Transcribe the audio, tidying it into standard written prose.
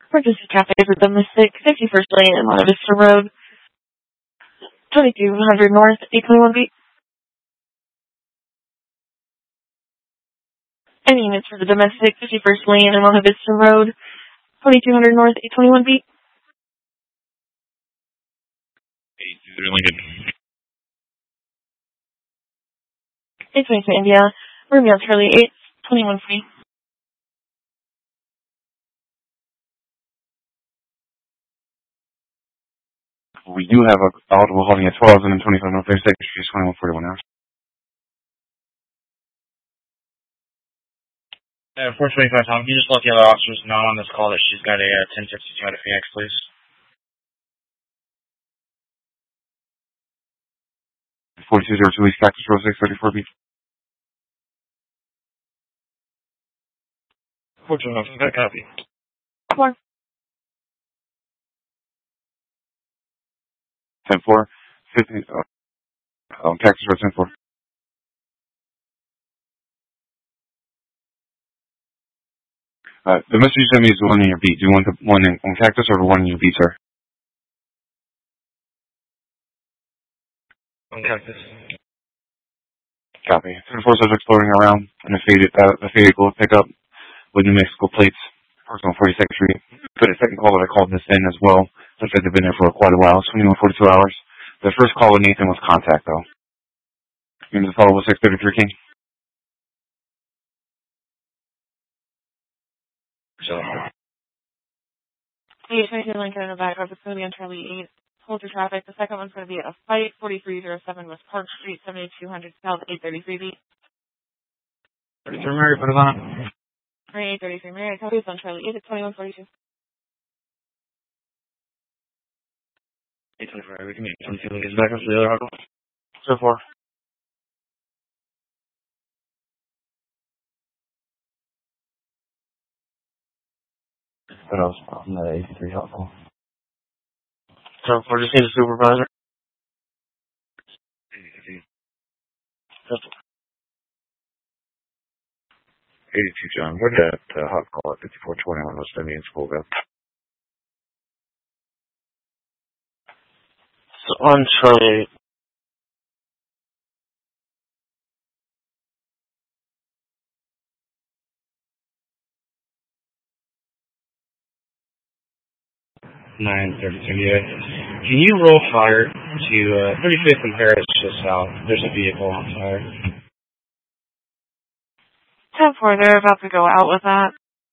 Emergency traffic for domestic 51st Lane and Monte Vista Road, 2200 North, 821B. Any units for the domestic 51st Lane and Monte Vista Road, 2200 North, 821B. 823 Lincoln. 822 India, Romeo Charlie 821 free. We do have a audible holding at 12 and 25 North 36th Street, 2141 hours. Unfortunately, Tom, can you just let the other officers know on this call that she's got a 1052 out of Phoenix, please? (4202) East Cactus Road 634B. 4202, copy. 4. 10-4, 15, Cactus Road 10-4. The message you sent me is the one in your beat. Do you want the one on Cactus or the one in your beat, sir? On Cactus. Copy. 10-4 subjects floating around in a faded vehicle pickup with New Mexico plates. Person on 42nd Street. But a second call that I called this in as well. Looks like they've been there for quite a while. It's 42 hours. The first call with Nathan was contact, though. You want to follow with 633 King? So. 822 Lincoln in the back of facility on Charlie 8. Hold your traffic. The second one's going to be a fight. 4307 West Park Street, 7200 South, 833B. 33 Mary, put it on. 833 Mary, copies on Charlie 8 at 2142. 824, we can meet. 22 Lincoln's back up to the other huddle. 4. What else from the 83 helpful? 4, just need a supervisor. 82 John, where did that hot call at 5421 West Indian School go? So on Charlie 8. Can you roll fire to 35th and Harris just south? There's a vehicle on fire. 10-4, they're about to go out with that.